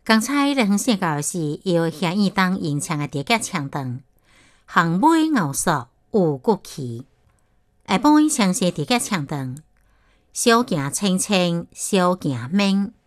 刚才咧分享到的是由夏义东演唱的第一唱段，红尾牛索有骨气。下半详细第一唱段，小行清清，小行免。